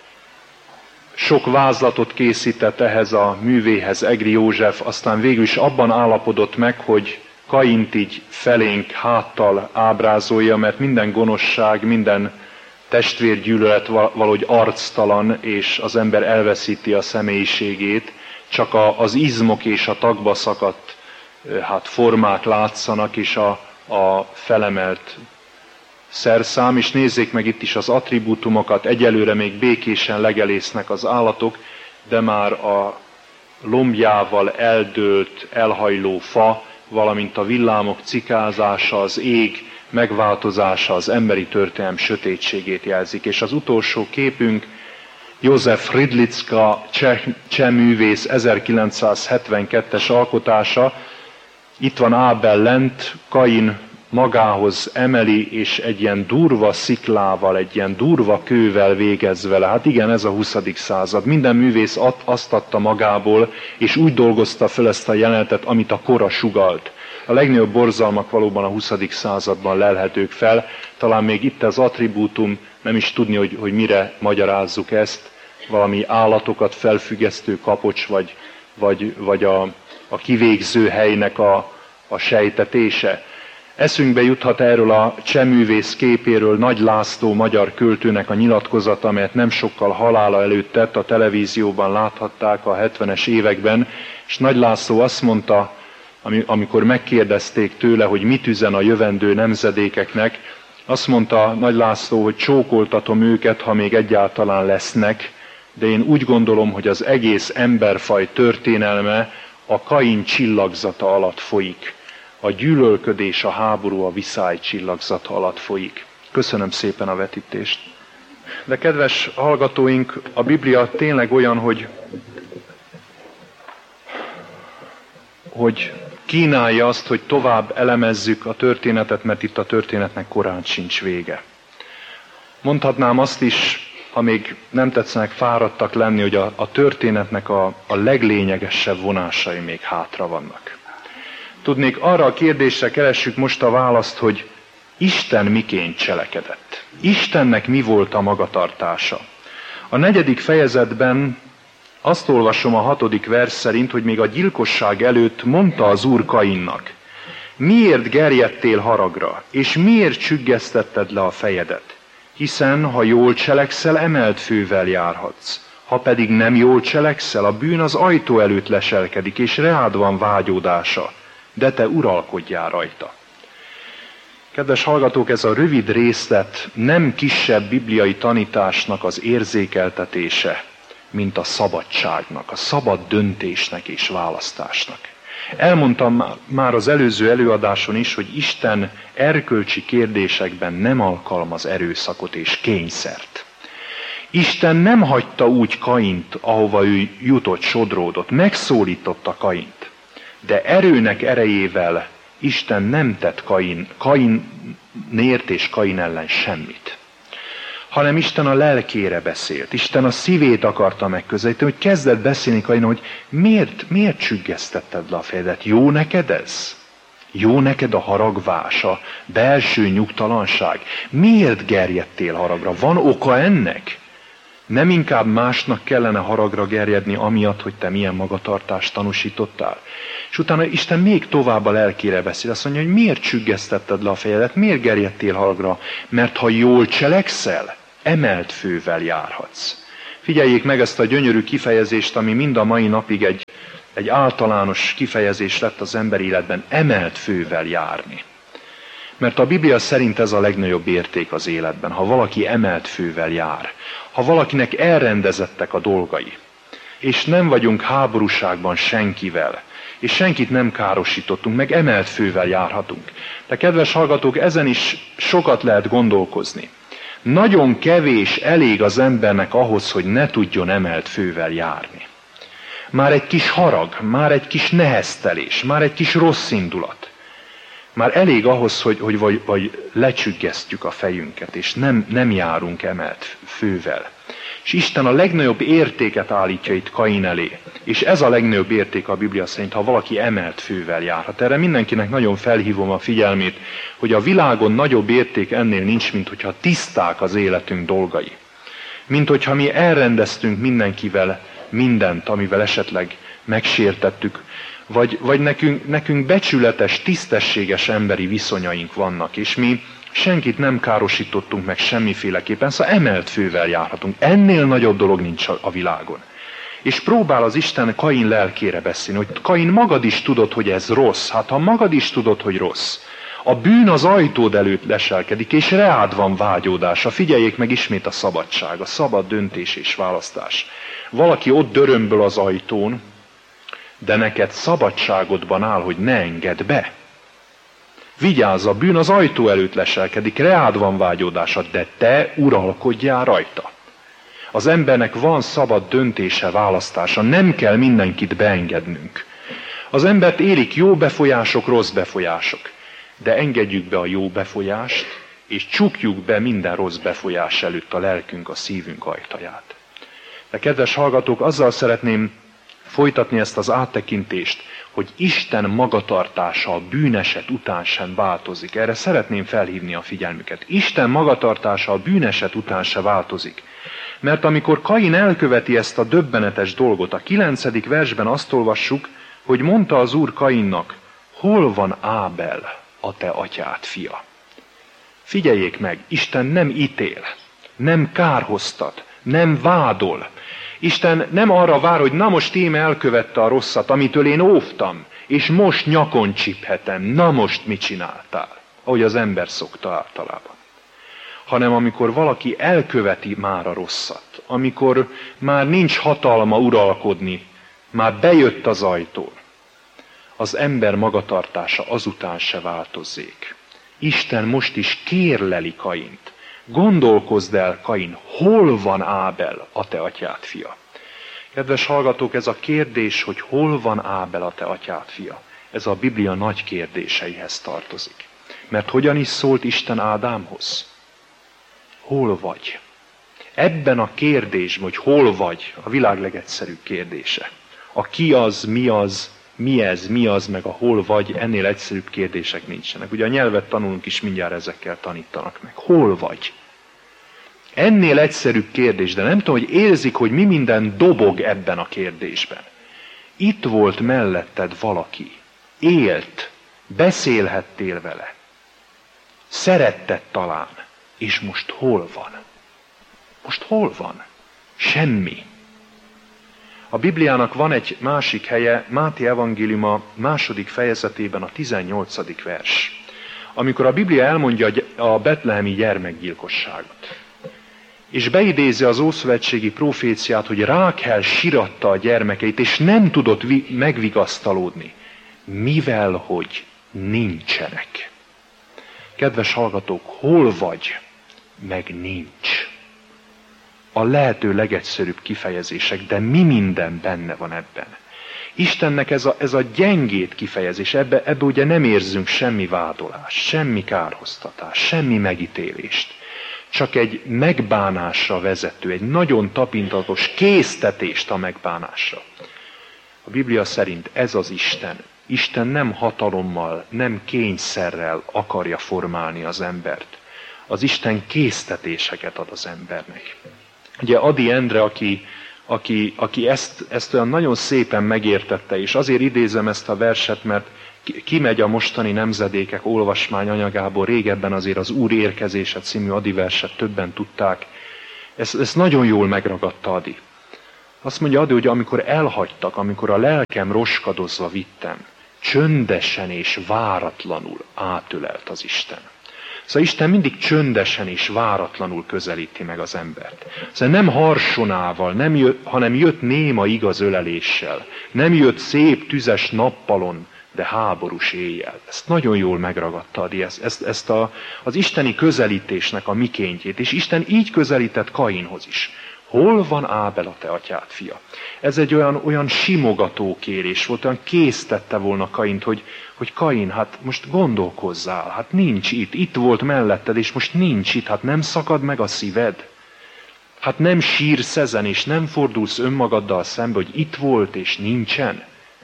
Sok vázlatot készített ehhez a művéhez Egri József, aztán végül is abban állapodott meg, hogy Kaint így felénk háttal ábrázolja, mert minden gonoszság, minden testvérgyűlölet valahogy arctalan, és az ember elveszíti a személyiségét, csak az izmok és a tagba szakadt formák látszanak, és a felemelt szerszám, és nézzék meg itt is az attribútumokat, egyelőre még békésen legelésznek az állatok, de már a lombjával eldőlt, elhajló fa, valamint a villámok cikázása, az ég megváltozása az emberi történelem sötétségét jelzik. És az utolsó képünk József Rydlicka, cseh művész 1972-es alkotása. Itt van Ábel lent, Kain magához emeli, és egy ilyen durva sziklával, egy ilyen durva kővel végez vele. Hát igen, ez a 20. század. Minden művész azt adta magából, és úgy dolgozta fel ezt a jelenetet, amit a kora sugalt. A legnagyobb borzalmak valóban a 20. században lelhetők fel. Talán még itt az attribútum, nem is tudni, hogy mire magyarázzuk ezt. Valami állatokat felfüggesztő kapocs, vagy a kivégző helynek a sejtetése. Eszünkbe juthat erről a csehművész képéről Nagy László magyar költőnek a nyilatkozata, amelyet nem sokkal halála előtt tett, a televízióban láthatták a 70-es években, és Nagy László azt mondta, amikor megkérdezték tőle, hogy mit üzen a jövendő nemzedékeknek, azt mondta Nagy László, hogy csókoltatom őket, ha még egyáltalán lesznek, de én úgy gondolom, hogy az egész emberfaj történelme a Kain csillagzata alatt folyik. A gyűlölködés, a háború, a viszály csillagzata alatt folyik. Köszönöm szépen a vetítést. De kedves hallgatóink, a Biblia tényleg olyan, hogy kínálja azt, hogy tovább elemezzük a történetet, mert itt a történetnek korán sincs vége. Mondhatnám azt is, ha még nem tetszenek fáradtak lenni, hogy a történetnek a leglényegesebb vonásai még hátra vannak. Tudnék, arra a kérdésre keressük most a választ, hogy Isten miként cselekedett. Istennek mi volt a magatartása. A 4. fejezetben azt olvasom a 6. vers szerint, hogy még a gyilkosság előtt mondta az Úr Kainnak: miért gerjedtél haragra, és miért csüggesztetted le a fejedet? Hiszen, ha jól cselekszel, emelt fővel járhatsz. Ha pedig nem jól cselekszel, a bűn az ajtó előtt leselkedik, és reád van vágyódása, de te uralkodjál rajta. Kedves hallgatók, ez a rövid részlet nem kisebb bibliai tanításnak az érzékeltetése, mint a szabadságnak, a szabad döntésnek és választásnak. Elmondtam már az előző előadáson is, hogy Isten erkölcsi kérdésekben nem alkalmaz erőszakot és kényszert. Isten nem hagyta úgy Kaint, ahova ő jutott, sodródott, megszólította Kaint. De erőnek erejével Isten nem tett Kainért és Kain ellen semmit. Hanem Isten a lelkére beszélt. Isten a szívét akarta megközelíteni, hogy kezdett beszélni Kain, hogy miért csüggesztetted le a fejedet? Jó neked ez? Jó neked a haragvás, a belső nyugtalanság? Miért gerjedtél haragra? Van oka ennek? Nem inkább másnak kellene haragra gerjedni amiatt, hogy te milyen magatartást tanúsítottál? És utána Isten még tovább a lelkére beszél. Azt mondja, hogy miért csüggesztetted le a fejedet, miért gerjedtél haragra? Mert ha jól cselekszel, emelt fővel járhatsz. Figyeljék meg ezt a gyönyörű kifejezést, ami mind a mai napig egy általános kifejezés lett az ember életben, emelt fővel járni. Mert a Biblia szerint ez a legnagyobb érték az életben, ha valaki emelt fővel jár, ha valakinek elrendezettek a dolgai, és nem vagyunk háborúságban senkivel, és senkit nem károsítottunk, meg emelt fővel járhatunk. De kedves hallgatók, ezen is sokat lehet gondolkozni. Nagyon kevés elég az embernek ahhoz, hogy ne tudjon emelt fővel járni. Már egy kis harag, már egy kis neheztelés, már egy kis rossz indulat. Már elég ahhoz, hogy lecsüggesztjük a fejünket, és nem járunk emelt fővel. És Isten a legnagyobb értéket állítja itt Kain elé. És ez a legnagyobb érték a Biblia szerint, ha valaki emelt fővel járhat. Erre mindenkinek nagyon felhívom a figyelmét, hogy a világon nagyobb érték ennél nincs, mint hogyha tiszták az életünk dolgai. Mint hogyha mi elrendeztünk mindenkivel mindent, amivel esetleg megsértettük, vagy nekünk becsületes, tisztességes emberi viszonyaink vannak, és mi senkit nem károsítottunk meg semmiféleképpen, szóval emelt fővel járhatunk. Ennél nagyobb dolog nincs a világon. És próbál az Isten Kain lelkére beszélni, hogy Kain, magad is tudod, hogy ez rossz. Hát ha magad is tudod, hogy rossz, a bűn az ajtód előtt leselkedik, és reád van vágyódása. Figyeljék meg ismét a szabadság, a szabad döntés és választás. Valaki ott dörömböl az ajtón, de neked szabadságodban áll, hogy ne engedd be. Vigyázz, a bűn az ajtó előtt leselkedik, reád van vágyódása, de te uralkodjál rajta. Az embernek van szabad döntése, választása, nem kell mindenkit beengednünk. Az embert érik jó befolyások, rossz befolyások, de engedjük be a jó befolyást, és csukjuk be minden rossz befolyás előtt a lelkünk, a szívünk ajtaját. De kedves hallgatók, azzal szeretném folytatni ezt az áttekintést, hogy Isten magatartása a bűneset után sem változik. Erre szeretném felhívni a figyelmüket. Isten magatartása a bűneset után se változik. Mert amikor Kain elköveti ezt a döbbenetes dolgot, a 9. versben azt olvassuk, hogy mondta az Úr Kainnak, hol van Ábel, a te atyád fia? Figyeljek meg, Isten nem ítél, nem kárhoztat, nem vádol. Isten nem arra vár, hogy na most íme elkövette a rosszat, amitől én óvtam, és most nyakon csiphetem, na most mit csináltál? Ahogy az ember szokta általában. Hanem amikor valaki elköveti már a rosszat, amikor már nincs hatalma uralkodni, már bejött az ajtón, az ember magatartása azután se változzék. Isten most is kérleli Kaint. Gondolkozd el, Kain, hol van Ábel, a te atyád fia? Kedves hallgatók, ez a kérdés, hogy hol van Ábel, a te atyád fia, ez a Biblia nagy kérdéseihez tartozik. Mert hogyan is szólt Isten Ádámhoz? Hol vagy? Ebben a kérdésben, hogy hol vagy, a világ legegyszerűbb kérdése. A ki az, mi az, meg a hol vagy, ennél egyszerűbb kérdések nincsenek. Ugye a nyelvet tanulunk is, mindjárt ezekkel tanítanak meg. Hol vagy? Ennél egyszerűbb kérdés, de nem tudom, hogy érzik, hogy mi minden dobog ebben a kérdésben. Itt volt melletted valaki, élt, beszélhettél vele, szeretted talán, és most hol van? Most hol van? Semmi. A Bibliának van egy másik helye, Máté evangéliuma 2. fejezetében a 18. vers, amikor a Biblia elmondja a betlehemi gyermekgyilkosságot. És beidézi az ószövetségi proféciát, hogy Rákel síratta a gyermekeit, és nem tudott megvigasztalódni, mivel hogy nincsenek. Kedves hallgatók, hol vagy, meg nincs. A lehető legegyszerűbb kifejezések, de mi minden benne van ebben. Istennek ez a gyengét kifejezés, ebbe ugye nem érzünk semmi vádolást, semmi kárhoztatást, semmi megítélést. Csak egy megbánásra vezető, egy nagyon tapintatos késztetést a megbánásra. A Biblia szerint ez az Isten. Isten nem hatalommal, nem kényszerrel akarja formálni az embert. Az Isten késztetéseket ad az embernek. Ugye Ady Endre, aki ezt olyan nagyon szépen megértette, és azért idézem ezt a verset, mert kimegy a mostani nemzedékek olvasmányanyagából, régebben azért az Úr érkezése című Ady verset többen tudták. Ezt nagyon jól megragadta Ady. Azt mondja Ady, hogy amikor elhagytak, amikor a lelkem roskadozva vittem, csöndesen és váratlanul átölelt az Isten. Szóval Isten mindig csöndesen és váratlanul közelíti meg az embert. Szóval nem harsonával, hanem jött néma igaz öleléssel. Nem jött szép tüzes nappalon, de háborús éjjel. Ezt nagyon jól megragadta Ady, az isteni közelítésnek a mikéntjét. És Isten így közelített Kainhoz is. Hol van Ábel, a te atyád fia? Ez egy olyan simogató kérés volt, olyan késztette volna Kaint, hogy Kain, hát most gondolkozzál, hát nincs itt volt melletted, és most nincs itt, hát nem szakad meg a szíved? Hát nem sírsz ezen, és nem fordulsz önmagaddal szembe, hogy itt volt, és nincsen?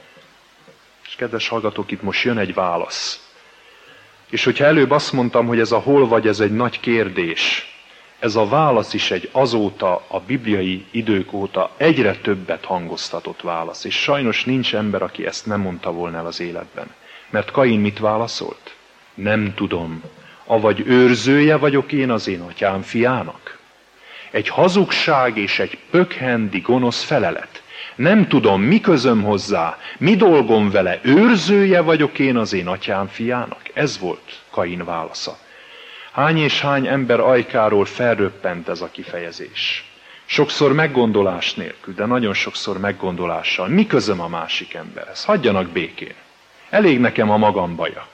És kedves hallgatók, itt most jön egy válasz. És hogyha előbb azt mondtam, hogy ez a hol vagy, ez egy nagy kérdés, ez a válasz is egy azóta, a bibliai idők óta egyre többet hangoztatott válasz. És sajnos nincs ember, aki ezt nem mondta volna el az életben. Mert Kain mit válaszolt? Nem tudom. Avagy őrzője vagyok én az én atyám fiának? Egy hazugság és egy pökhendi gonosz felelet. Nem tudom, mi közöm hozzá, mi dolgom vele, őrzője vagyok én az én atyám fiának? Ez volt Kain válasza. Hány és hány ember ajkáról felröppent ez a kifejezés. Sokszor meggondolás nélkül, de nagyon sokszor meggondolással. Mi közöm a másik emberhez? Hagyjanak békén. Elég nekem a magam baja.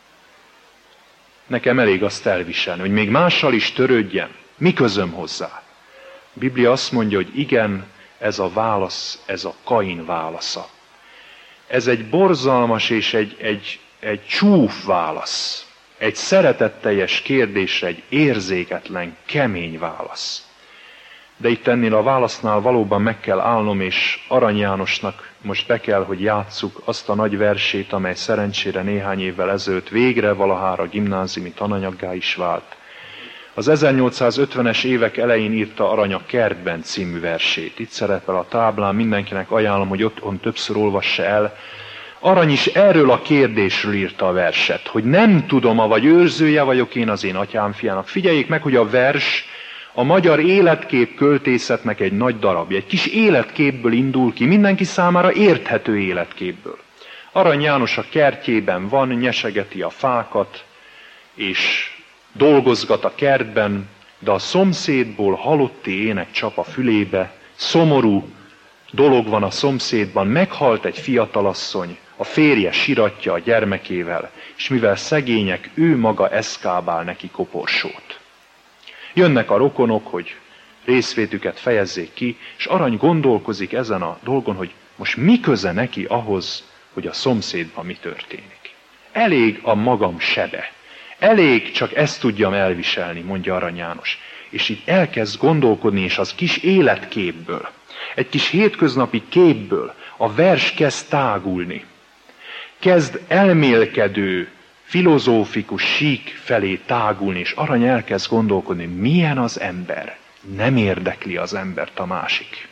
Nekem elég azt elviselni, hogy még mással is törődjem. Mi közöm hozzá? A Biblia azt mondja, hogy igen, ez a válasz, ez a Kain válasza. Ez egy borzalmas és egy csúf válasz. Egy szeretetteljes kérdésre egy érzéketlen, kemény válasz. De itt ennél a válasznál valóban meg kell állnom, és Arany Jánosnak most be kell, hogy játsszuk azt a nagy versét, amely szerencsére néhány évvel ezelőtt végre valahára gimnáziumi tananyaggá is vált. Az 1850-es évek elején írta Arany a Kertben című versét. Itt szerepel a táblán, mindenkinek ajánlom, hogy otthon többször olvassa el. Arany is erről a kérdésről írta a verset, hogy nem tudom, avagy őrzője vagyok én az én atyám fiának. Figyeljék meg, hogy a vers a magyar életkép költészetnek egy nagy darabja. Egy kis életképből indul ki, mindenki számára érthető életképből. Arany János a kertjében van, nyesegeti a fákat, és dolgozgat a kertben, de a szomszédból halotti ének csap a fülébe, szomorú dolog van a szomszédban, meghalt egy fiatalasszony, a férje siratja a gyermekével, és mivel szegények, ő maga eszkábál neki koporsót. Jönnek a rokonok, hogy részvétüket fejezzék ki, és Arany gondolkozik ezen a dolgon, hogy most mi köze neki ahhoz, hogy a szomszédban mi történik. Elég a magam sebe. Elég csak ezt tudjam elviselni, mondja Arany János. És így elkezd gondolkodni, és az kis életképből, egy kis hétköznapi képből a vers kezd tágulni. Kezd elmélkedő, filozófikus sík felé tágulni, és Arany elkezd gondolkodni, milyen az ember. Nem érdekli az embert a másik.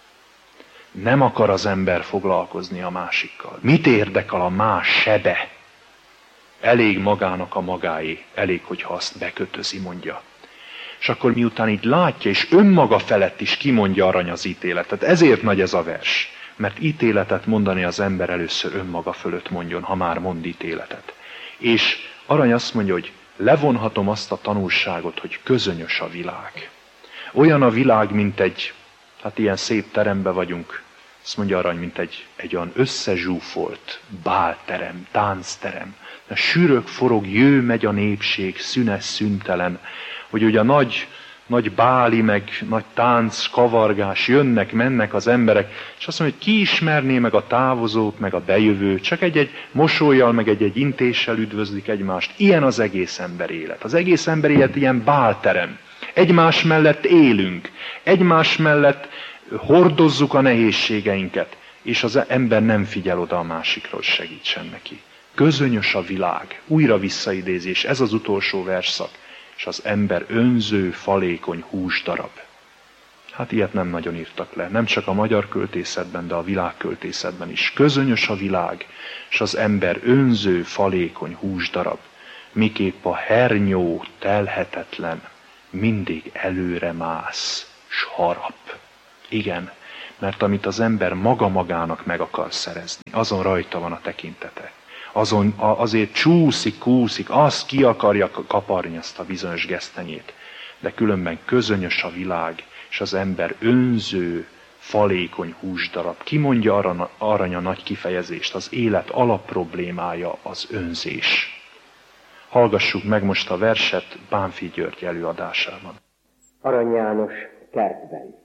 Nem akar az ember foglalkozni a másikkal. Mit érdekel a más sebe? Elég magának a magáé, elég, hogyha azt bekötözi, mondja. És akkor miután így látja, és önmaga felett is kimondja Arany az ítéletet. Ezért nagy ez a vers. Mert ítéletet mondani az ember először önmaga fölött mondjon, ha már mond ítéletet. És Arany azt mondja, hogy levonhatom azt a tanulságot, hogy közönyös a világ. Olyan a világ, mint egy, hát ilyen szép teremben vagyunk, azt mondja Arany, mint egy olyan összezsúfolt bálterem, táncterem. A sűrök forog, jő megy a népség, szünes, szüntelen, hogy ugye a nagy báli, meg nagy tánc, kavargás, jönnek, mennek az emberek, és azt mondja, hogy ki ismerné meg a távozót, meg a bejövőt, csak egy mosollyal, meg egy intéssel üdvözlik egymást. Ilyen az egész ember élet. Az egész ember élet ilyen bálterem. Egymás mellett élünk, egymás mellett hordozzuk a nehézségeinket, és az ember nem figyel oda a másikra, hogy segítsen neki. Közönyös a világ, újra visszaidézés, ez az utolsó versszak, és az ember önző, falékony húsdarab. Hát ilyet nem nagyon írtak le, nem csak a magyar költészetben, de a világköltészetben is. Közönyös a világ, és az ember önző, falékony húsdarab, miképp a hernyó telhetetlen, mindig előre mász, s harap. Igen, mert amit az ember maga magának meg akar szerezni, azon rajta van a tekintete. Azért csúszik, kúszik, azt ki akarja kaparni azt a bizonyos gesztenyét. De különben közönyös a világ, és az ember önző, falékony húsdarab. Ki mondja arany a nagy kifejezést, az élet alapproblémája az önzés. Hallgassuk meg most a verset Bánffy György előadásában. Arany János, kertben.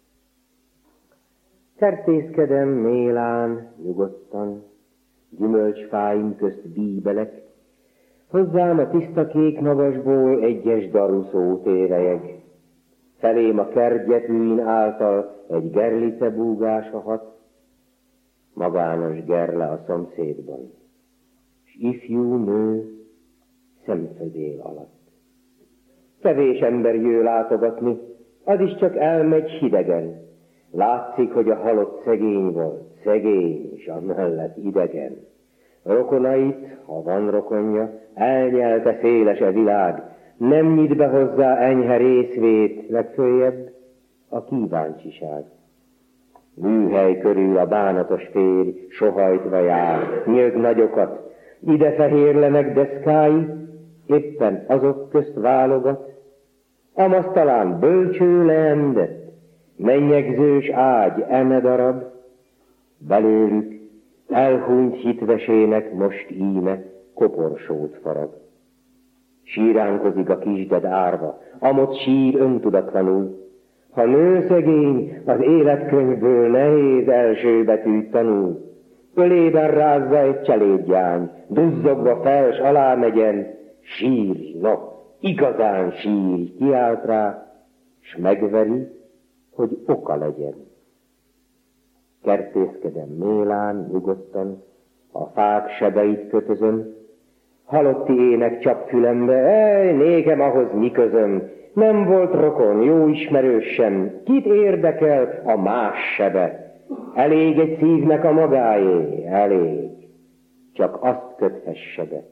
Kertészkedem mélán, nyugodtan, gyümölcsfáim közt bíbelek, hozzám a tiszta kék magasból egyes daruszó térelyeg. Felém a kertgyepűin által egy gerlice búgása hat, magános gerle a szomszédban, s ifjú nő szemfödél alatt. Kevés ember jő látogatni, az is csak elmegy hidegen. Látszik, hogy a halott szegény volt, szegény és amellett idegen. Rokonait, ha van rokonja, elnyelte széles a világ, nem nyit be hozzá enyhe részvét, legföljebb a kíváncsiság. Műhely körül a bánatos férj sohajtva jár, nyög nagyokat, ide fehérlenek deszkái, éppen azok közt válogat, amaz talán bölcső leendett, mennyegzős ágy eme darab, belőlük elhunyt hitvesének most íme koporsót farag. Síránkozik a kisded árva, amott sír öntudatlanul. Ha nő szegény, az életkönyvből nehéz első betűt tanul. Ölében rázza egy cselédjány, duzzogva fels alá megyen, sírj, no, igazán sírj, kiált rá, s megveri, hogy oka legyen. Kertészkedem mélán, nyugodtan, a fák sebeit kötözöm, halotti ének csap fülembe, nékem ahhoz mi közöm, nem volt rokon, jó ismerős sem, kit érdekel a más sebe, elég egy szívnek a magáé, elég, csak azt köthesse be.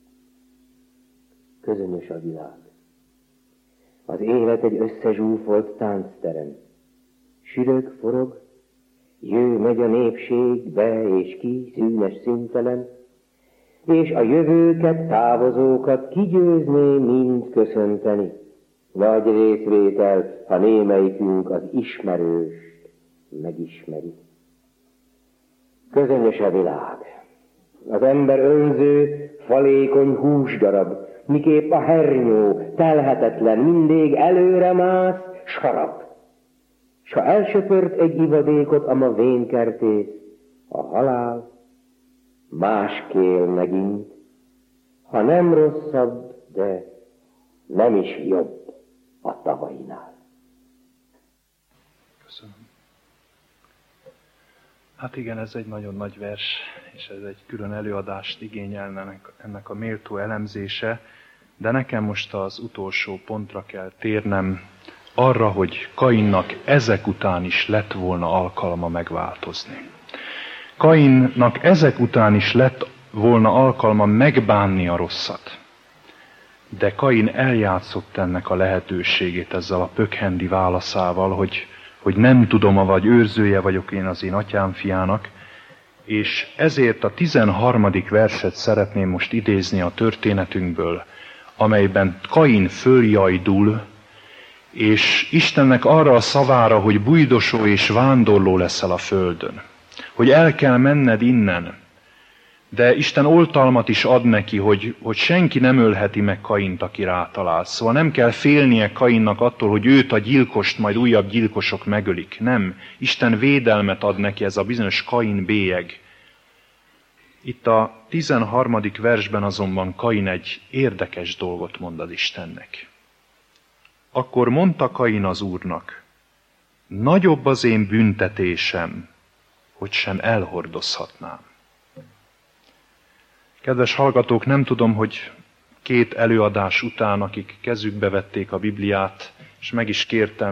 Közönyös a világ. Az élet egy összezsúfolt táncterem. Sürög, forog, jő, megy a népség, be és ki, szűnes, szüntelen, és a jövőket, távozókat kigyőzné mind köszönteni. Nagy részvétel, ha némelyikünk az ismerőst megismeri. Közönyös a világ. Az ember önző, falékony húsdarab, miképp a hernyó, telhetetlen, mindig előre mász, sarab. S ha elsöpört egy ivadékot a ma vénkertész, a halál más kél megint, ha nem rosszabb, de nem is jobb a tavainál. Köszönöm. Hát igen, ez egy nagyon nagy vers, és ez egy külön előadást igényelne ennek a méltó elemzése, de nekem most az utolsó pontra kell térnem, arra, hogy Kainnak ezek után is lett volna alkalma megváltozni. Kainnak ezek után is lett volna alkalma megbánni a rosszat. De Kain eljátszott ennek a lehetőségét ezzel a pökhendi válaszával, hogy nem tudom, vagy őrzője vagyok én az én atyám fiának, és ezért a 13. verset szeretném most idézni a történetünkből, amelyben Kain följajdul, és Istennek arra a szavára, hogy bujdosó és vándorló leszel a földön, hogy el kell menned innen, de Isten oltalmat is ad neki, hogy senki nem ölheti meg Kaint, aki rátalál. Szóval nem kell félnie Kainnak attól, hogy őt a gyilkost majd újabb gyilkosok megölik. Nem. Isten védelmet ad neki, ez a bizonyos Kain bélyeg. Itt a 13. versben azonban Kain egy érdekes dolgot mond az Istennek. Akkor mondta Kain az Úrnak, nagyobb az én büntetésem, hogy sem elhordozhatnám. Kedves hallgatók, nem tudom, hogy 2 előadás után, akik kezükbe vették a Bibliát, és meg is kértem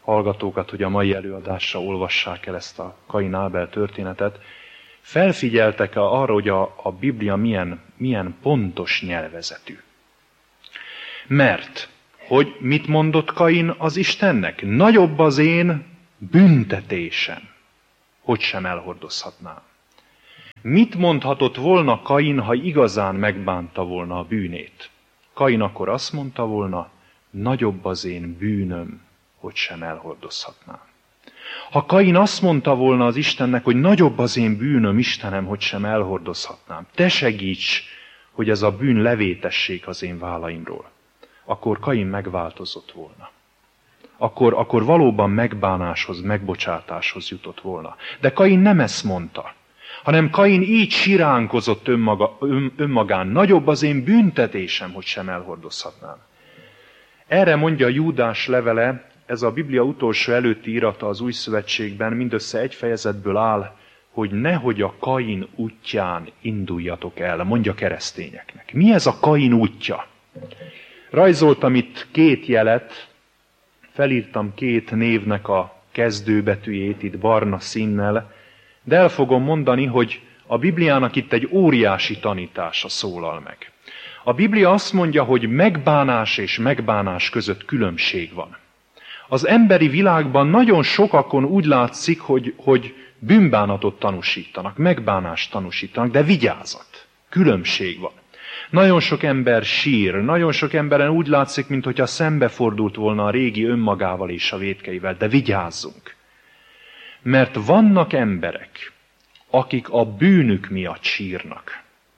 hallgatókat, hogy a mai előadásra olvassák el ezt a Kain-Ábel történetet. Felfigyeltek arra, hogy a Biblia milyen pontos nyelvezetű. Mert, hogy mit mondott Kain az Istennek? Nagyobb az én büntetésem, hogy sem elhordozhatnám. Mit mondhatott volna Kain, ha igazán megbánta volna a bűnét? Kain akkor azt mondta volna, nagyobb az én bűnöm, hogy sem elhordozhatnám. Ha Kain azt mondta volna az Istennek, hogy nagyobb az én bűnöm, Istenem, hogy sem elhordozhatnám, te segíts, hogy ez a bűn levétessék az én vállaimról, akkor Kain megváltozott volna. Akkor valóban megbánáshoz, megbocsátáshoz jutott volna. De Kain nem ezt mondta, hanem Kain így siránkozott önmagán, nagyobb az én büntetésem, hogy sem elhordozhatnám. Erre mondja Júdás levele, ez a Biblia utolsó előtti irata az Új Szövetségben, mindössze egy fejezetből áll, hogy nehogy a Kain útján induljatok el, mondja keresztényeknek. Mi ez a Kain útja? Rajzoltam itt 2 jelet, felírtam 2 névnek a kezdőbetűjét itt barna színnel, de el fogom mondani, hogy a Bibliának itt egy óriási tanítása szólal meg. A Biblia azt mondja, hogy megbánás és megbánás között különbség van. Az emberi világban nagyon sokakon úgy látszik, hogy bűnbánatot tanúsítanak, megbánást tanúsítanak, de vigyázat, különbség van. Nagyon sok ember sír, nagyon sok emberen úgy látszik, mintha szembefordult volna a régi önmagával és a vétkeivel, de vigyázzunk. Mert vannak emberek, akik a bűnük miatt sírnak.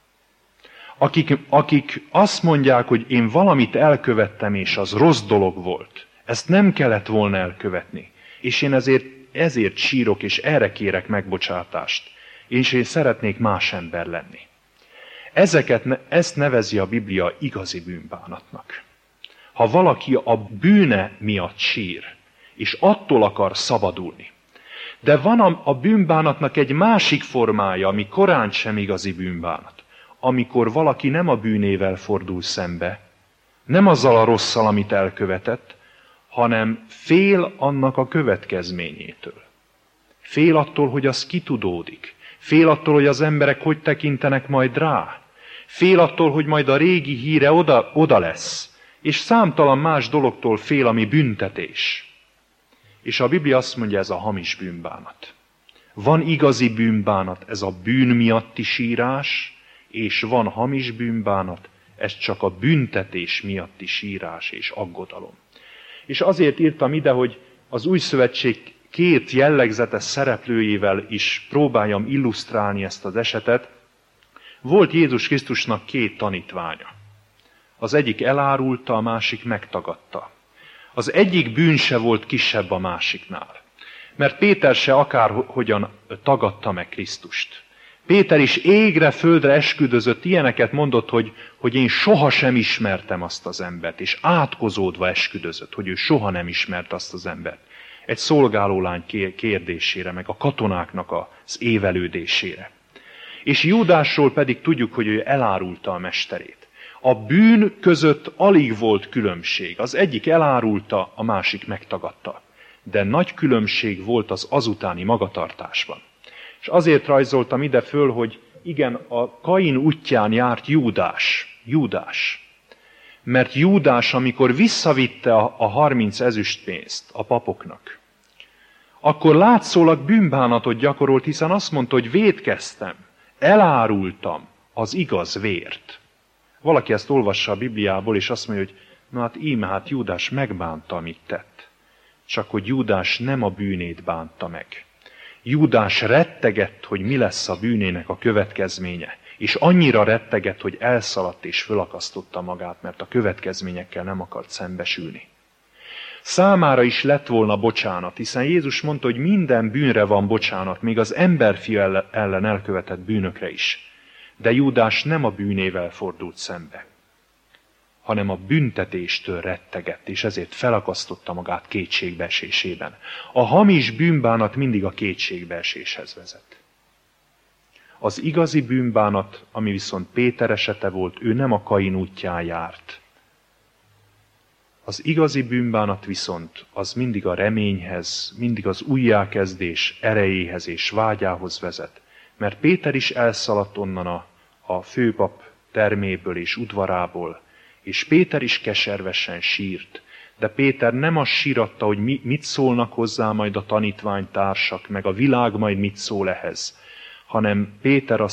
Akik azt mondják, hogy én valamit elkövettem, és az rossz dolog volt. Ezt nem kellett volna elkövetni. És én ezért sírok, és erre kérek megbocsátást. És én szeretnék más ember lenni. Ezt nevezi a Biblia igazi bűnbánatnak. Ha valaki a bűne miatt sír, és attól akar szabadulni. De van a bűnbánatnak egy másik formája, ami korán sem igazi bűnbánat. Amikor valaki nem a bűnével fordul szembe, nem azzal a rosszal, amit elkövetett, hanem fél annak a következményétől. Fél attól, hogy az kitudódik. Fél attól, hogy az emberek hogy tekintenek majd rá. Fél attól, hogy majd a régi híre oda lesz. És számtalan más dologtól fél, ami büntetés. És a Biblia azt mondja, ez a hamis bűnbánat. Van igazi bűnbánat, ez a bűn miatti sírás, és van hamis bűnbánat, ez csak a büntetés miatti sírás és aggodalom. És azért írtam ide, hogy az Új Szövetség 2 jellegzetes szereplőjével is próbáljam illusztrálni ezt az esetet. Volt Jézus Krisztusnak 2 tanítványa. Az egyik elárulta, a másik megtagadta. Az egyik bűn se volt kisebb a másiknál. Mert Péter se akárhogyan tagadta meg Krisztust. Péter is égre, földre esküdözött, ilyeneket mondott, hogy én soha sem ismertem azt az embert, és átkozódva esküdözött, hogy ő soha nem ismert azt az embert. Egy szolgálólány kérdésére, meg a katonáknak az évelődésére. És Júdásról pedig tudjuk, hogy ő elárulta a mesterét. A bűn között alig volt különbség. Az egyik elárulta, a másik megtagadta. De nagy különbség volt az azutáni magatartásban. És azért rajzoltam ide föl, hogy igen, a Kain útján járt Júdás. Mert Júdás, amikor visszavitte a 30 ezüstpénzt a papoknak, akkor látszólag bűnbánatot gyakorolt, hiszen azt mondta, hogy vétkeztem, elárultam az igaz vért. Valaki ezt olvassa a Bibliából, és azt mondja, hogy na hát íme, hát Júdás megbánta, amit tett. Csak hogy Júdás nem a bűnét bánta meg. Júdás rettegett, hogy mi lesz a bűnének a következménye. És annyira rettegett, hogy elszaladt és fölakasztotta magát, mert a következményekkel nem akart szembesülni. Számára is lett volna bocsánat, hiszen Jézus mondta, hogy minden bűnre van bocsánat, még az emberfia ellen elkövetett bűnökre is. De Júdás nem a bűnével fordult szembe, hanem a büntetéstől rettegett, és ezért felakasztotta magát kétségbeesésében. A hamis bűnbánat mindig a kétségbeeséshez vezet. Az igazi bűnbánat, ami viszont Péter esete volt, ő nem a Kain útján járt, Az igazi bűnbánat viszont az mindig a reményhez, mindig az újjákezdés erejéhez és vágyához vezet. Mert Péter is elszaladt onnan a főpap terméből és udvarából, és Péter is keservesen sírt. De Péter nem azt síratta, hogy mit szólnak hozzá majd a tanítványtársak, meg a világ majd mit szól ehhez, hanem Péter azt